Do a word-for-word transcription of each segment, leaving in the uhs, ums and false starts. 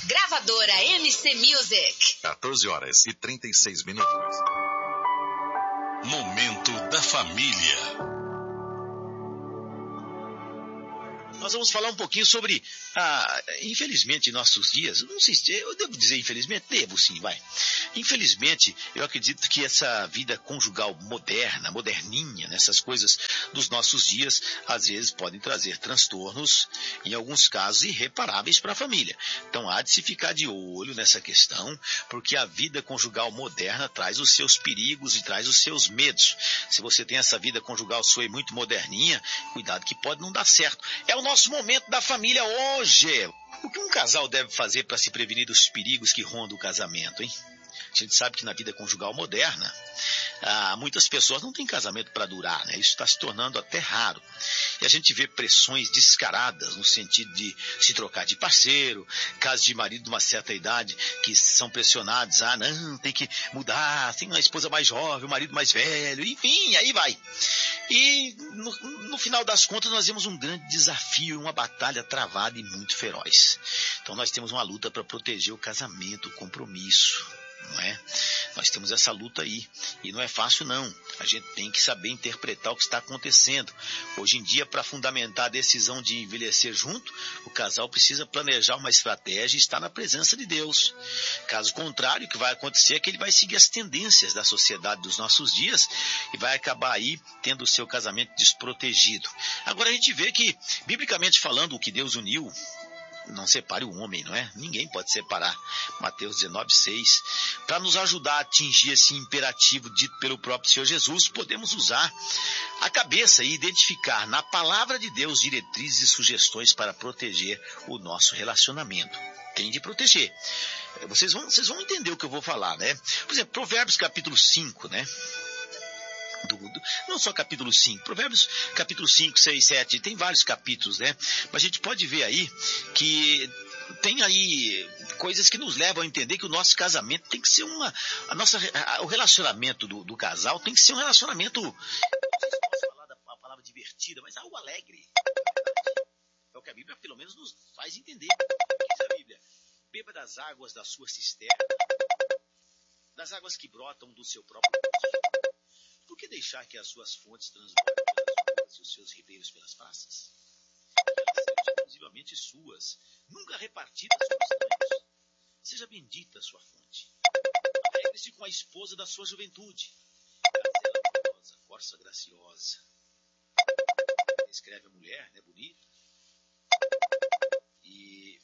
Gravadora M C Music. quatorze horas e trinta e seis minutos. Momento da família. Nós vamos falar um pouquinho sobre, ah, infelizmente, em nossos dias, não sei se eu devo dizer infelizmente, devo sim, vai. Infelizmente, eu acredito que essa vida conjugal moderna, moderninha, nessas coisas dos nossos dias, às vezes podem trazer transtornos, em alguns casos, irreparáveis para a família. Então, há de se ficar de olho nessa questão, porque a vida conjugal moderna traz os seus perigos e traz os seus medos. Se você tem essa vida conjugal sua e muito moderninha, cuidado que pode não dar certo. É o nosso momento da família hoje. O que um casal deve fazer para se prevenir dos perigos que rondam o casamento, hein? A gente sabe que na vida conjugal moderna, ah, muitas pessoas não têm casamento para durar, né? Isso está se tornando até raro. E a gente vê pressões descaradas no sentido de se trocar de parceiro, casos de marido de uma certa idade que são pressionados, ah, não, tem que mudar, tem uma esposa mais jovem, um marido mais velho, enfim, aí vai. E no, no final das contas nós temos um grande desafio, uma batalha travada e muito feroz. Então nós temos uma luta para proteger o casamento, o compromisso. Não é? Nós temos essa luta aí e não é fácil não, a gente tem que saber interpretar o que está acontecendo. Hoje em dia, para fundamentar a decisão de envelhecer junto, o casal precisa planejar uma estratégia e estar na presença de Deus. Caso contrário, o que vai acontecer é que ele vai seguir as tendências da sociedade dos nossos dias e vai acabar aí tendo o seu casamento desprotegido. Agora a gente vê que, biblicamente falando, o que Deus uniu, não separe o homem, não é? Ninguém pode separar. Mateus dezenove, seis. Para nos ajudar a atingir esse imperativo dito pelo próprio Senhor Jesus, podemos usar a cabeça e identificar na palavra de Deus diretrizes e sugestões para proteger o nosso relacionamento. Tem de proteger. Vocês vão, vocês vão entender o que eu vou falar, né? Por exemplo, Provérbios capítulo cinco, né? Do, do, não só capítulo cinco, Provérbios capítulo cinco, seis, sete, tem vários capítulos, né? Mas a gente pode ver aí que tem aí coisas que nos levam a entender que o nosso casamento tem que ser uma, a nossa, a, o relacionamento do, do casal tem que ser um relacionamento, não sei se posso falar da a palavra divertida, mas algo alegre. É o que a Bíblia pelo menos nos faz entender. O que diz a Bíblia? Beba das águas da sua cisterna, das águas que brotam do seu próprio poço. Por que deixar que as suas fontes transbordem pelas ruas e os seus ribeiros pelas praças? Que elas sejam exclusivamente suas, nunca repartidas com estranhos. Seja bendita a sua fonte. Alegre-se com a esposa da sua juventude. Gazela formosa, corça graciosa. Escreve a mulher, né, bonita. E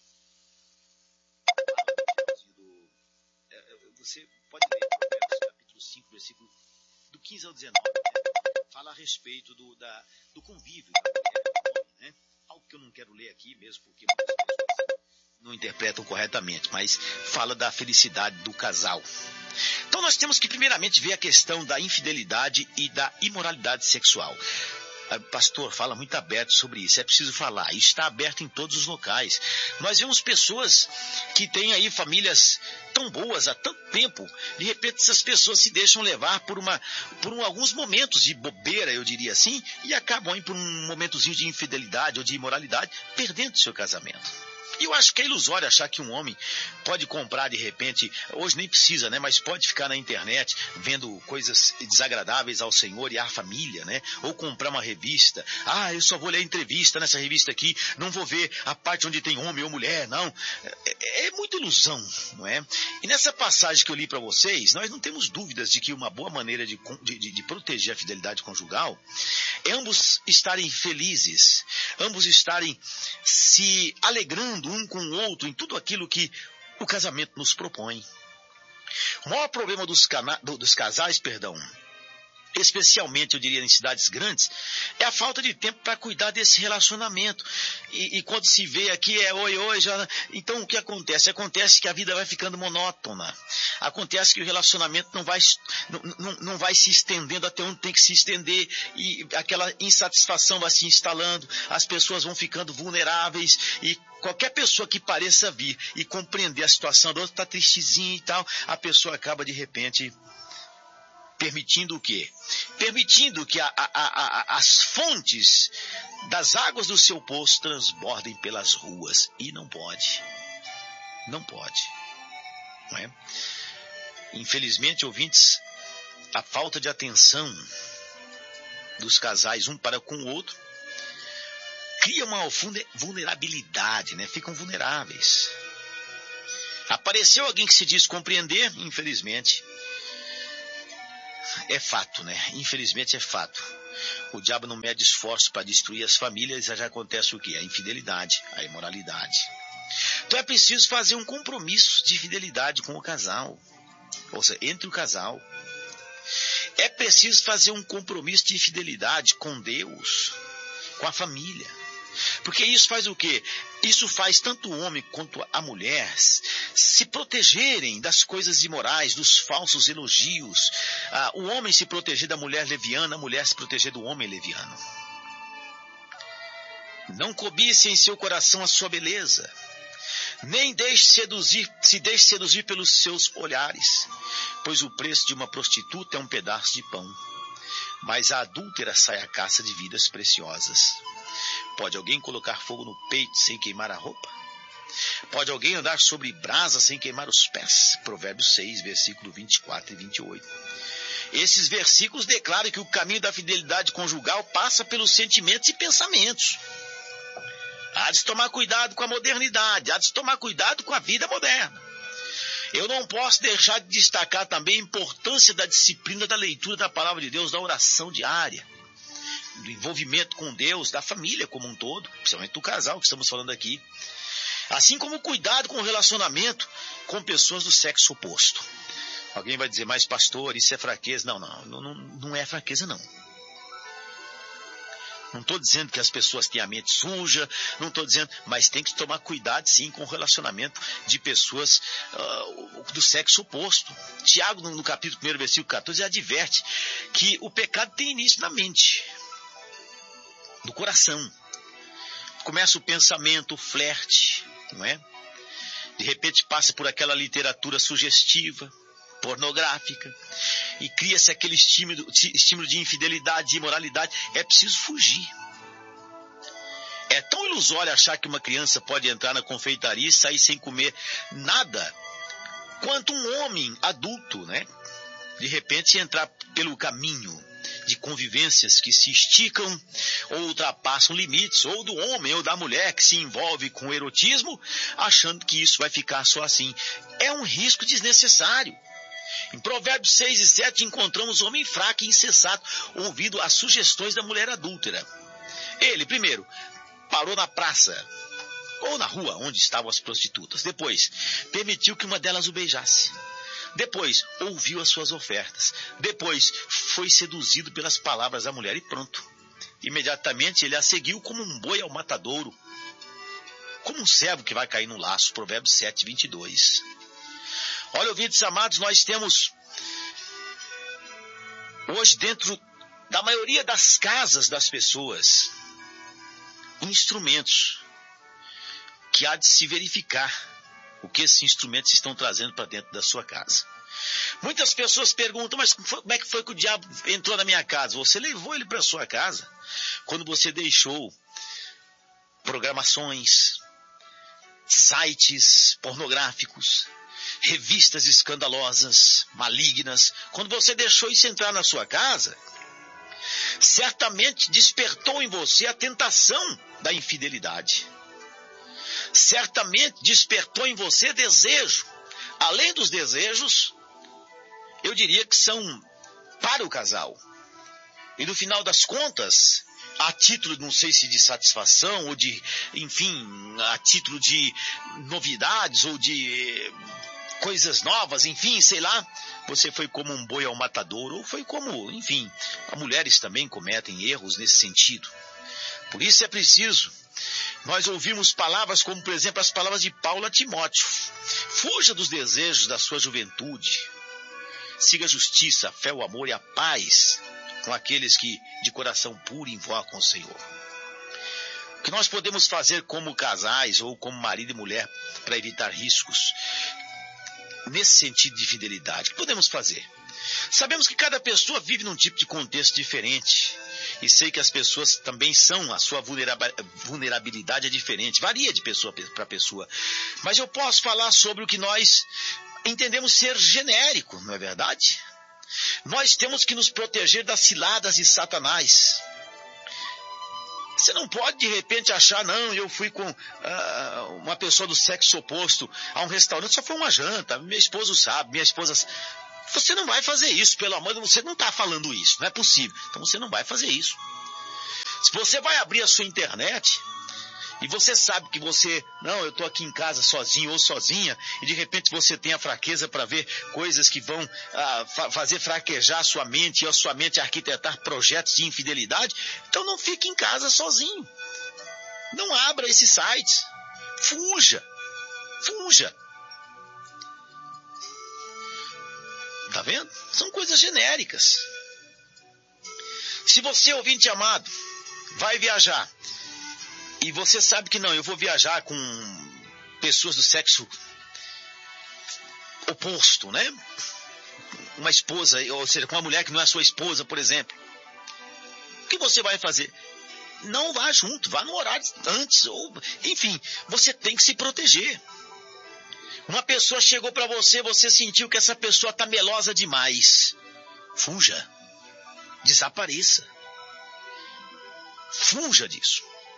do, é, você pode ler Provérbios capítulo cinco, versículo do quinze ao dezenove, né? Fala a respeito do, da, do convívio da mulher e do homem, né? Algo que eu não quero ler aqui mesmo, porque muitas pessoas não interpretam corretamente, mas fala da felicidade do casal. Então nós temos que primeiramente ver a questão da infidelidade e da imoralidade sexual. Pastor, fala muito aberto sobre isso, é preciso falar, isso está aberto em todos os locais. Nós vemos pessoas que têm aí famílias tão boas há tanto tempo, de repente essas pessoas se deixam levar por, uma, por um, alguns momentos de bobeira, eu diria assim, e acabam aí por um momentozinho de infidelidade ou de imoralidade, perdendo seu casamento. E eu acho que é ilusório achar que um homem pode comprar de repente, hoje nem precisa, né? Mas pode ficar na internet vendo coisas desagradáveis ao Senhor e à família, né? Ou comprar uma revista. Ah, eu só vou ler entrevista nessa revista aqui, não vou ver a parte onde tem homem ou mulher, não. É, é muita ilusão, não é? E nessa passagem que eu li para vocês, nós não temos dúvidas de que uma boa maneira de, de, de proteger a fidelidade conjugal é ambos estarem felizes, ambos estarem se alegrando um com o outro em tudo aquilo que o casamento nos propõe. O maior problema dos, cana- dos casais, perdão, especialmente eu diria em cidades grandes, é a falta de tempo para cuidar desse relacionamento. E, e quando se vê aqui é oi, oi, já... Então o que acontece? Acontece que a vida vai ficando monótona. Acontece que o relacionamento não vai, não, não, não vai se estendendo até onde tem que se estender e aquela insatisfação vai se instalando, as pessoas vão ficando vulneráveis e qualquer pessoa que pareça vir e compreender a situação do outro está tristezinha e tal, a pessoa acaba de repente permitindo o quê? Permitindo que a, a, a, as fontes das águas do seu poço transbordem pelas ruas. E não pode. Não pode. Não é? Infelizmente, ouvintes, a falta de atenção dos casais um para com o outro cria uma vulnerabilidade, né? Ficam vulneráveis. Apareceu alguém que se diz compreender, infelizmente, é fato, né? Infelizmente é fato. O diabo não mede esforço para destruir as famílias, já acontece o quê? A infidelidade, a imoralidade. Então é preciso fazer um compromisso de fidelidade com o casal, ou seja, entre o casal. É preciso fazer um compromisso de fidelidade com Deus, com a família. Porque isso faz o quê? Isso faz tanto o homem quanto a mulher se protegerem das coisas imorais, dos falsos elogios. Ah, o homem se proteger da mulher leviana, a mulher se proteger do homem leviano. Não cobice em seu coração a sua beleza, nem deixe seduzir, se deixe seduzir pelos seus olhares, pois o preço de uma prostituta é um pedaço de pão, mas a adúltera sai à caça de vidas preciosas. Pode alguém colocar fogo no peito sem queimar a roupa? Pode alguém andar sobre brasa sem queimar os pés? Provérbios seis, versículo vinte e quatro e vinte e oito. Esses versículos declaram que o caminho da fidelidade conjugal passa pelos sentimentos e pensamentos. Há de tomar cuidado com a modernidade, há de tomar cuidado com a vida moderna. Eu não posso deixar de destacar também a importância da disciplina da leitura da palavra de Deus, da oração diária, do envolvimento com Deus, da família como um todo, principalmente do casal que estamos falando aqui. Assim como cuidado com o relacionamento com pessoas do sexo oposto. Alguém vai dizer, mas pastor, isso é fraqueza. Não, não, não, não é fraqueza não. Não estou dizendo que as pessoas têm a mente suja, não estou dizendo, mas tem que tomar cuidado sim com o relacionamento de pessoas uh, do sexo oposto. Tiago, no, no capítulo um, versículo quatorze, adverte que o pecado tem início na mente, no coração. Começa o pensamento, o flerte, não é? De repente passa por aquela literatura sugestiva, pornográfica, e cria-se aquele estímulo, estímulo de infidelidade, de imoralidade. É preciso fugir. É tão ilusório achar que uma criança pode entrar na confeitaria e sair sem comer nada, quanto um homem adulto, né? De repente entrar pelo caminho de convivências que se esticam ou ultrapassam limites, ou do homem ou da mulher que se envolve com o erotismo, achando que isso vai ficar só assim. É um risco desnecessário. Em Provérbios seis e sete encontramos o homem fraco e insensato, ouvindo as sugestões da mulher adúltera. Ele, primeiro, parou na praça, ou na rua onde estavam as prostitutas. Depois, permitiu que uma delas o beijasse. Depois, ouviu as suas ofertas. Depois, foi seduzido pelas palavras da mulher e pronto. Imediatamente, ele a seguiu como um boi ao matadouro, como um servo que vai cair no laço. Provérbios sete, vinte e dois. Olha, ouvintes amados, nós temos hoje dentro da maioria das casas das pessoas instrumentos que há de se verificar o que esses instrumentos estão trazendo para dentro da sua casa. Muitas pessoas perguntam, mas como é que foi que o diabo entrou na minha casa? Você levou ele para a sua casa quando você deixou programações, sites pornográficos, revistas escandalosas, malignas. Quando você deixou isso entrar na sua casa, certamente despertou em você a tentação da infidelidade. Certamente despertou em você desejo. Além dos desejos, eu diria que são para o casal. E no final das contas, a título, não sei se de satisfação, ou de, enfim, a título de novidades, ou de coisas novas, enfim, sei lá, você foi como um boi ao matadouro, ou foi como, enfim, as mulheres também cometem erros nesse sentido. Por isso é preciso nós ouvirmos palavras como, por exemplo, as palavras de Paulo a Timóteo. Fuja dos desejos da sua juventude. Siga a justiça, a fé, o amor e a paz com aqueles que de coração puro invocam o Senhor. O que nós podemos fazer como casais ou como marido e mulher para evitar riscos? nesse sentido de fidelidade? O que podemos fazer? Sabemos que cada pessoa vive num tipo de contexto diferente. E sei que as pessoas também são, a sua vulnerabilidade é diferente, varia de pessoa para pessoa. Mas eu posso falar sobre o que nós entendemos ser genérico, não é verdade? Nós temos que nos proteger das ciladas de Satanás. Você não pode de repente achar, não, eu fui com uh, uma pessoa do sexo oposto a um restaurante, só foi uma janta, minha esposa sabe, minha esposa... Você não vai fazer isso, pelo amor de Deus, você não está falando isso, não é possível. Então você não vai fazer isso. Se você vai abrir a sua internet e você sabe que você, não, eu estou aqui em casa sozinho ou sozinha, e de repente você tem a fraqueza para ver coisas que vão ah, fa- fazer fraquejar a sua mente e a sua mente arquitetar projetos de infidelidade, então não fique em casa sozinho. Não abra esses sites. Fuja. Fuja. Tá vendo? São coisas genéricas. Se você, ouvinte amado, vai viajar e você sabe que não, eu vou viajar com pessoas do sexo oposto, né? Uma esposa, ou seja, com uma mulher que não é sua esposa, por exemplo. O que você vai fazer? Não vá junto, vá no horário antes, ou enfim, você tem que se proteger. Uma pessoa chegou para você, você sentiu que essa pessoa está melosa demais. Fuja. Desapareça. Fuja disso.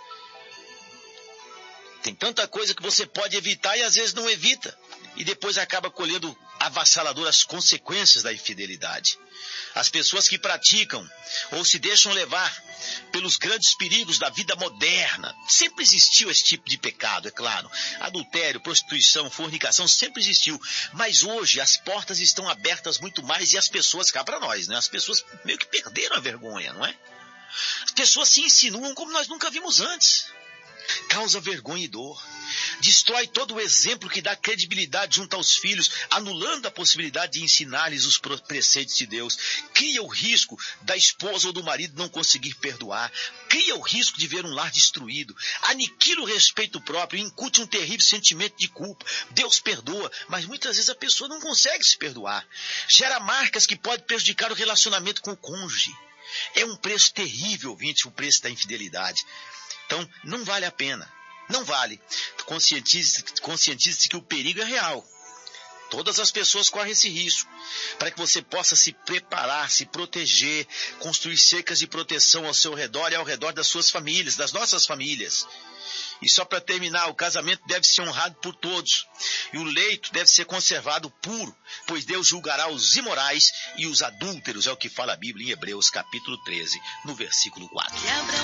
Tem tanta coisa que você pode evitar e às vezes não evita. E depois acaba colhendo avassaladoras consequências da infidelidade. As pessoas que praticam ou se deixam levar pelos grandes perigos da vida moderna. Sempre existiu esse tipo de pecado, é claro. Adultério, prostituição, fornicação, sempre existiu. Mas hoje as portas estão abertas muito mais e as pessoas, cá para nós, né? As pessoas meio que perderam a vergonha, não é? As pessoas se insinuam como nós nunca vimos antes. Causa vergonha e dor. Destrói todo o exemplo que dá credibilidade junto aos filhos, anulando a possibilidade de ensinar-lhes os preceitos de Deus. Cria o risco da esposa ou do marido não conseguir perdoar. Cria o risco de ver um lar destruído. Aniquila o respeito próprio e incute um terrível sentimento de culpa. Deus perdoa, mas muitas vezes a pessoa não consegue se perdoar. Gera marcas que podem prejudicar o relacionamento com o cônjuge. É um preço terrível, ouvinte, o preço da infidelidade. Então, não vale a pena. Não vale. Conscientize-se, conscientize-se que o perigo é real. Todas as pessoas correm esse risco. Para que você possa se preparar, se proteger, construir cercas de proteção ao seu redor e ao redor das suas famílias, das nossas famílias. E só para terminar, o casamento deve ser honrado por todos. E o leito deve ser conservado puro, pois Deus julgará os imorais e os adúlteros, é o que fala a Bíblia em Hebreus capítulo treze, no versículo quatro.